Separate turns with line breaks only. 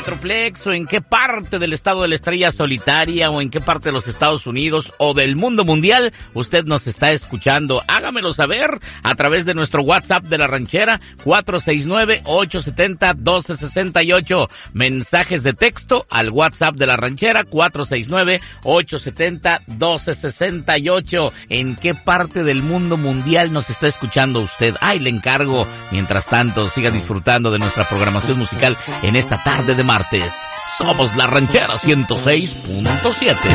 Metroplex o en qué parte del estado de la Estrella Solitaria o en qué parte de los Estados Unidos o del mundo mundial usted nos está escuchando. Hágamelo saber a través de nuestro WhatsApp de La Ranchera 469-870-1268. Mensajes de texto al WhatsApp de La Ranchera 469-870-1268. ¿En qué parte del mundo mundial nos está escuchando usted? Ay, le encargo. Mientras tanto, siga disfrutando de nuestra programación musical en esta tarde de martes. Somos La Ranchera 106.7.